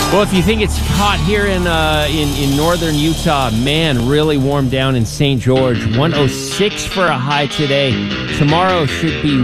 Well, if you think it's hot here in northern Utah, man, really warm down in St. George. 106 for a high today. Tomorrow should be